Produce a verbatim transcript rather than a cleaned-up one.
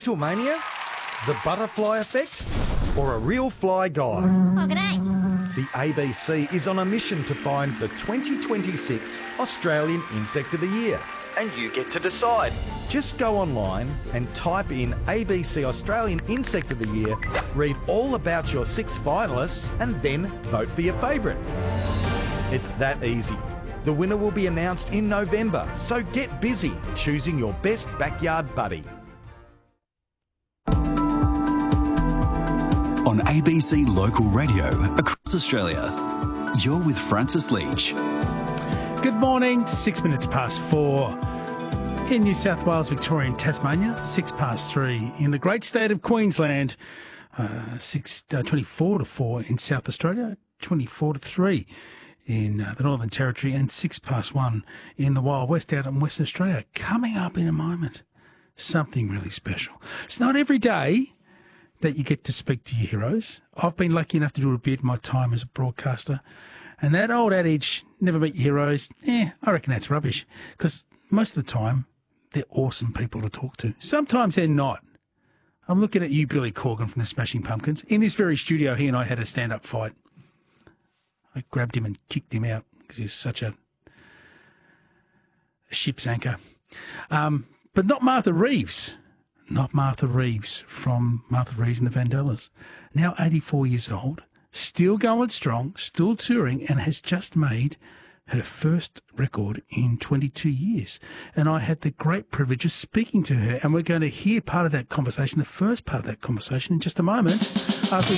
Beatlemania, the butterfly effect, or a real fly guy? Oh, g'day. The A B C is on a mission to find the twenty twenty-six Australian Insect of the Year. And you get to decide. Just go online and type in A B C Australian Insect of the Year, read all about your six finalists, and then vote for your favourite. It's that easy. The winner will be announced in November, so get busy choosing your best backyard buddy. On A B C Local Radio across Australia, you're with Francis Leach. Good morning, six minutes past four in New South Wales, Victoria and Tasmania, six past three in the great state of Queensland, uh, six, uh, twenty-four to four in South Australia, twenty-four to three in uh, the Northern Territory, and six past one in the Wild West out in Western Australia. Coming up in a moment, something really special. It's not every day that you get to speak to your heroes. I've been lucky enough to do a bit in my time as a broadcaster. And that old adage, never meet your heroes, eh, I reckon that's rubbish. Because most of the time, they're awesome people to talk to. Sometimes they're not. I'm looking at you, Billy Corgan from the Smashing Pumpkins. In this very studio, he and I had a stand-up fight. I grabbed him and kicked him out because he was such a, a ship's anchor. Um, but not Martha Reeves. Not Martha Reeves from Martha Reeves and the Vandellas. Now eighty-four years old, still going strong, still touring, and has just made her first record in twenty-two years. And I had the great privilege of speaking to her, and we're going to hear part of that conversation, the first part of that conversation, in just a moment. After